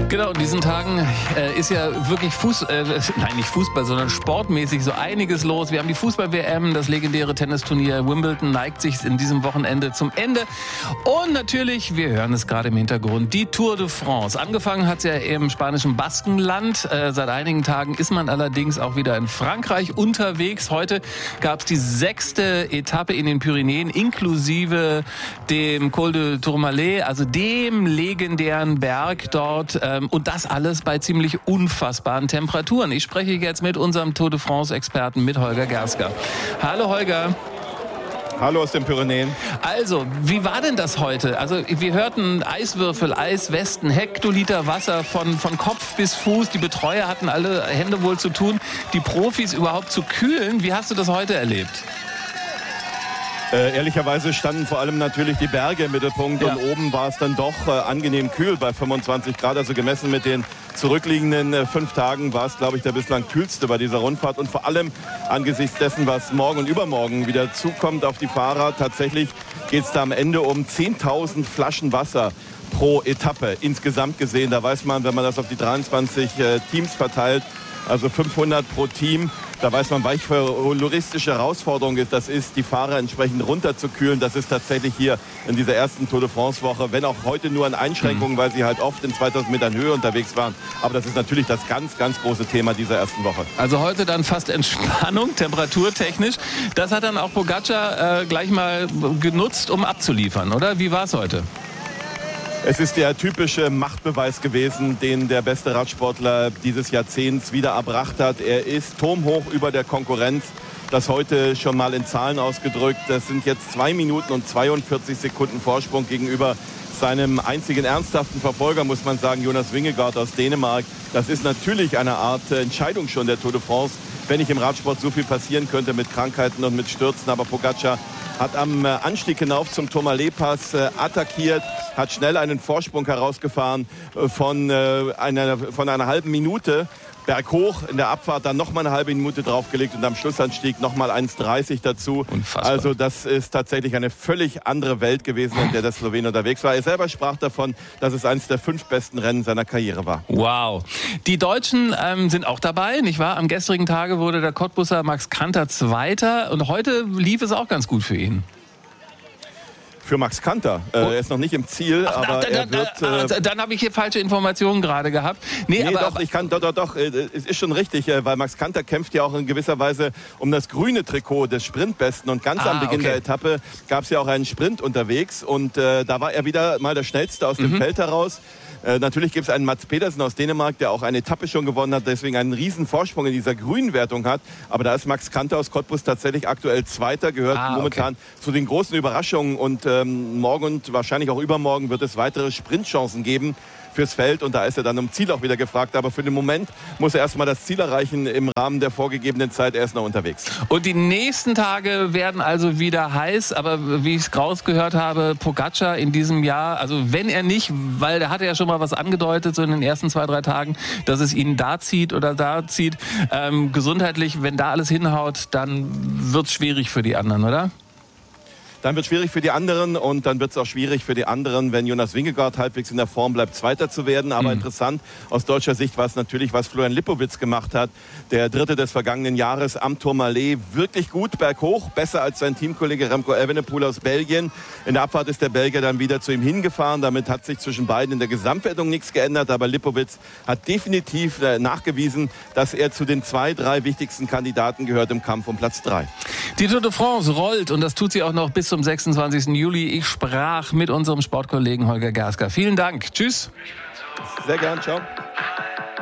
Genau, in diesen Tagen ist ja wirklich nicht Fußball, sondern sportmäßig so einiges los. Wir haben die Fußball-WM, das legendäre Tennisturnier Wimbledon neigt sich in diesem Wochenende zum Ende. Und natürlich, wir hören es gerade im Hintergrund, die Tour de France. Angefangen hat es ja im spanischen Baskenland. Seit einigen Tagen ist man allerdings auch wieder in Frankreich unterwegs. Heute gab es die 6. Etappe in den Pyrenäen, inklusive dem Col de Tourmalet, also dem legendären Berg dort. Und das alles bei ziemlich unfassbaren Temperaturen. Ich spreche jetzt mit unserem Tour de France-Experten, mit Holger Gersker. Hallo Holger. Hallo aus den Pyrenäen. Also, wie war denn das heute? Also, wir hörten Eiswürfel, Eiswesten, Hektoliter Wasser von Kopf bis Fuß. Die Betreuer hatten alle Hände wohl zu tun, die Profis überhaupt zu kühlen. Wie hast du das heute erlebt? Ehrlicherweise standen vor allem natürlich die Berge im Mittelpunkt, ja. Und oben war es dann doch angenehm kühl bei 25 Grad. Also gemessen mit den zurückliegenden 5 Tagen war es, glaube ich, der bislang kühlste bei dieser Rundfahrt. Und vor allem angesichts dessen, was morgen und übermorgen wieder zukommt auf die Fahrer. Tatsächlich geht es da am Ende um 10.000 Flaschen Wasser pro Etappe insgesamt gesehen. Da weiß man, wenn man das auf die 23 Teams verteilt, also 500 pro Team. Da weiß man, welche logistische Herausforderung das ist, die Fahrer entsprechend runterzukühlen. Das ist tatsächlich hier in dieser ersten Tour de France-Woche, wenn auch heute nur an Einschränkungen, weil sie halt oft in 2000 Metern Höhe unterwegs waren. Aber das ist natürlich das ganz, ganz große Thema dieser ersten Woche. Also heute dann fast Entspannung, temperaturtechnisch. Das hat dann auch Pogacar gleich mal genutzt, um abzuliefern, oder? Wie war es heute? Es ist der typische Machtbeweis gewesen, den der beste Radsportler dieses Jahrzehnts wieder erbracht hat. Er ist turmhoch über der Konkurrenz. Das heute schon mal in Zahlen ausgedrückt. Das sind jetzt 2 Minuten und 42 Sekunden Vorsprung gegenüber seinem einzigen ernsthaften Verfolger, muss man sagen, Jonas Vingegaard aus Dänemark. Das ist natürlich eine Art Entscheidung schon der Tour de France, wenn nicht im Radsport so viel passieren könnte mit Krankheiten und mit Stürzen. Aber Pogacar hat am Anstieg hinauf zum Tourmalet-Pass attackiert, hat schnell einen Vorsprung herausgefahren von einer halben Minute. Berghoch in der Abfahrt dann nochmal eine halbe Minute draufgelegt und am Schlussanstieg nochmal 1,30 dazu. Unfassbar. Also das ist tatsächlich eine völlig andere Welt gewesen, in der der Slowene unterwegs war. Er selber sprach davon, dass es eines der 5 besten Rennen seiner Karriere war. Wow. Die Deutschen sind auch dabei, nicht wahr? Am gestrigen Tage wurde der Cottbusser Max Kanter Zweiter und heute lief es auch ganz gut für ihn. Für Max Kanter. Er ist noch nicht im Ziel, aber er wird... Dann habe ich hier falsche Informationen gerade gehabt. Doch, es ist schon richtig, weil Max Kanter kämpft ja auch in gewisser Weise um das grüne Trikot des Sprintbesten. Und ganz am Beginn der Etappe gab es ja auch einen Sprint unterwegs. Und da war er wieder mal der Schnellste aus dem Feld heraus. Natürlich gibt es einen Mats Pedersen aus Dänemark, der auch eine Etappe schon gewonnen hat, deswegen einen riesen Vorsprung in dieser grünen Wertung hat. Aber da ist Max Kanter aus Cottbus tatsächlich aktuell Zweiter, gehört momentan zu den großen Überraschungen. Und morgen und wahrscheinlich auch übermorgen wird es weitere Sprintchancen geben fürs Feld. Und da ist er dann um Ziel auch wieder gefragt. Aber für den Moment muss er erstmal das Ziel erreichen im Rahmen der vorgegebenen Zeit. Er ist noch unterwegs. Und die nächsten Tage werden also wieder heiß. Aber wie ich es rausgehört habe, Pogacar in diesem Jahr, also wenn er nicht, weil der hatte ja schon mal was angedeutet, so in den ersten 2-3 Tagen, dass es ihn da zieht, gesundheitlich, wenn da alles hinhaut, dann wird es schwierig für die anderen, oder? Dann wird es schwierig für die anderen und dann wird es auch schwierig für die anderen, wenn Jonas Vingegaard halbwegs in der Form bleibt, Zweiter zu werden. Aber interessant aus deutscher Sicht war es natürlich, was Florian Lipowitz gemacht hat. Der Dritte des vergangenen Jahres am Tourmalet. Wirklich gut berghoch, besser als sein Teamkollege Remco Evenepoel aus Belgien. In der Abfahrt ist der Belgier dann wieder zu ihm hingefahren. Damit hat sich zwischen beiden in der Gesamtwertung nichts geändert. Aber Lipowitz hat definitiv nachgewiesen, dass er zu den 2-3 wichtigsten Kandidaten gehört im Kampf um Platz 3. Die Tour de France rollt und das tut sie auch noch bis zum 26. Juli. Ich sprach mit unserem Sportkollegen Holger Gersker. Vielen Dank. Tschüss. Sehr gern. Ciao.